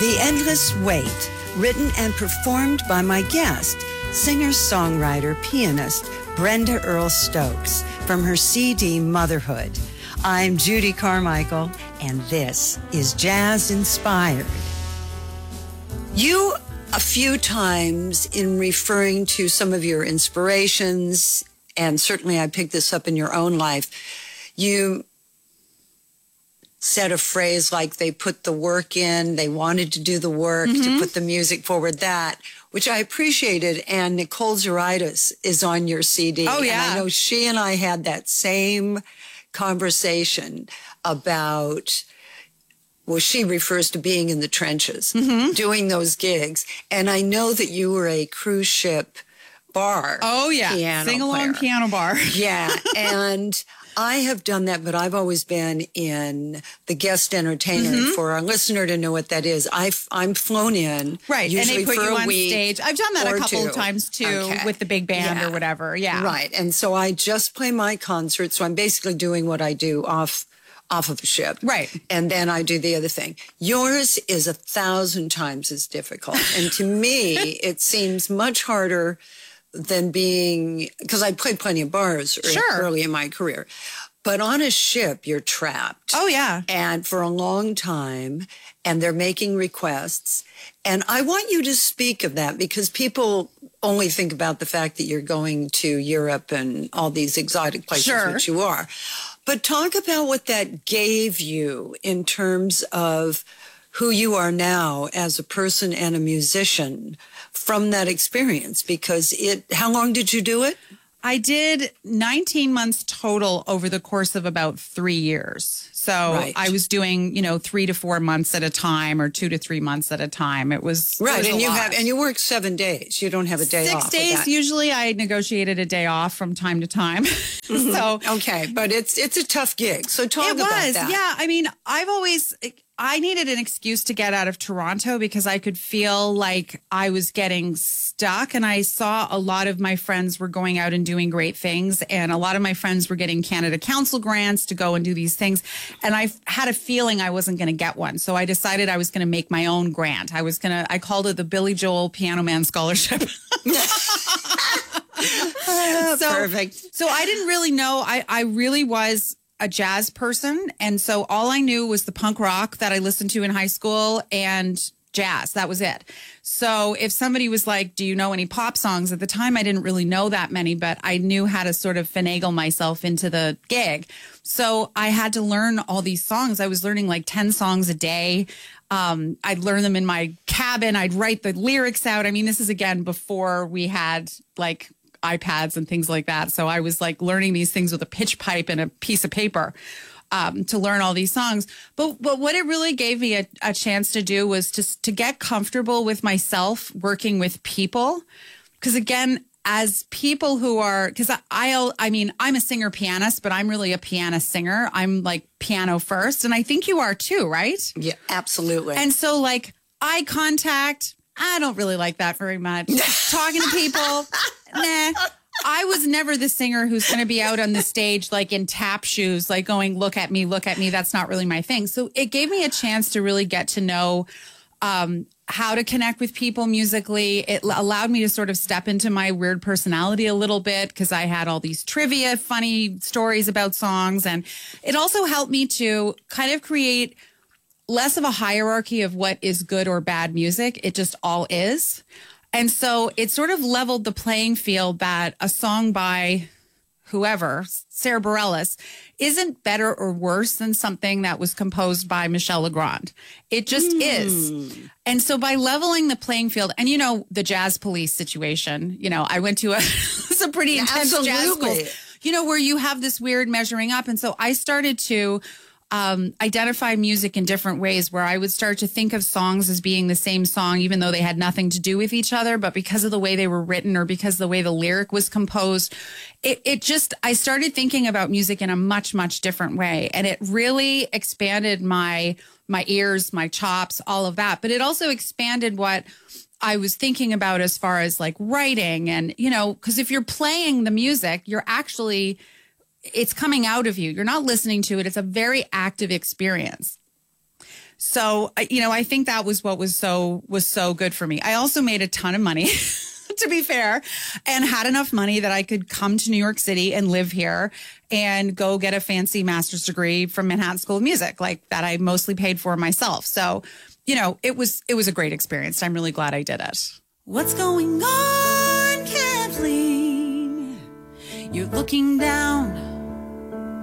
The Endless Wait, written and performed by my guest, singer-songwriter, pianist Brenda Earl Stokes, from her CD Motherhood. I'm Judy Carmichael, and this is Jazz Inspired. You, a few times in referring to some of your inspirations, and certainly I picked this up in your own life, you said a phrase like they put the work in, they wanted to do the work to put the music forward, that, which I appreciated. And Nicole Zaritis is on your CD. Oh, yeah. And I know she and I had that same conversation about, well, she refers to being in the trenches, doing those gigs. And I know that you were a cruise ship bar. Oh, yeah. Sing-along piano bar. Yeah. And I have done that, but I've always been in the guest entertainer. For our listener to know what that is, I'm flown in. Right, and they put you on stage. I've done that a couple of times, too, with the big band or whatever. Yeah. Right, and so I just play my concert, so I'm basically doing what I do off of a ship. Right. And then I do the other thing. Yours is 1,000 times as difficult. And to me, it seems much harder than being, because I played plenty of bars early in my career. But on a ship, you're trapped. Oh, yeah. And for a long time, and they're making requests. And I want you to speak of that, because people only think about the fact that you're going to Europe and all these exotic places, which you are. But talk about what that gave you in terms of who you are now as a person and a musician from that experience, because how long did you do it? I did 19 months total over the course of about 3 years. So I was doing, 3 to 4 months at a time, or 2 to 3 months at a time. It was right. And you work 7 days. You don't have a day off. 6 days. Usually I negotiated a day off from time to time. So okay. But it's a tough gig. So talk about that. Yeah. I mean, I needed an excuse to get out of Toronto, because I could feel like I was getting stuck, and I saw a lot of my friends were going out and doing great things, and a lot of my friends were getting Canada Council grants to go and do these things, and I had a feeling I wasn't going to get one. So I decided I was going to make my own grant. I called it the Billy Joel Piano Man Scholarship. Perfect. So I didn't really know. I really was a jazz person. And so all I knew was the punk rock that I listened to in high school and jazz. That was it. So if somebody was like, do you know any pop songs? At the time, I didn't really know that many, but I knew how to sort of finagle myself into the gig. So I had to learn all these songs. I was learning like 10 songs a day. I'd learn them in my cabin. I'd write the lyrics out. I mean, this is again before we had like iPads and things like that. So I was like learning these things with a pitch pipe and a piece of paper to learn all these songs. But what it really gave me a chance to do was to get comfortable with myself working with people. Because again, as people who are, because I mean, I'm a singer pianist, but I'm really a piano singer. I'm like piano first. And I think you are too, right? Yeah, absolutely. And so like eye contact, I don't really like that very much. Talking to people, nah. I was never the singer who's going to be out on the stage like in tap shoes, like going, look at me, look at me. That's not really my thing. So it gave me a chance to really get to know how to connect with people musically. It allowed me to sort of step into my weird personality a little bit, because I had all these trivia, funny stories about songs. And it also helped me to kind of create less of a hierarchy of what is good or bad music. It just all is. And so it sort of leveled the playing field that a song by whoever, Sarah Bareilles, isn't better or worse than something that was composed by Michel Legrand. It just is. And so by leveling the playing field, and the Jazz Police situation, I went to it's a pretty intense jazz school, where you have this weird measuring up. And so I started to identify music in different ways, where I would start to think of songs as being the same song, even though they had nothing to do with each other. But because of the way they were written, or because of the way the lyric was composed, I started thinking about music in a much, much different way. And it really expanded my ears, my chops, all of that. But it also expanded what I was thinking about as far as like writing. And, because if you're playing the music, it's coming out of you. You're not listening to it. It's a very active experience. So, I think that was what was so good for me. I also made a ton of money, to be fair, and had enough money that I could come to New York City and live here and go get a fancy master's degree from Manhattan School of Music, like that I mostly paid for myself. So, it was a great experience. I'm really glad I did it. What's going on, Kathleen? You're looking down